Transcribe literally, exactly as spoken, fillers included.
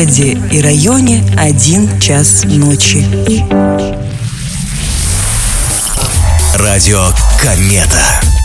городе и районе один час ночи. Радио Комета.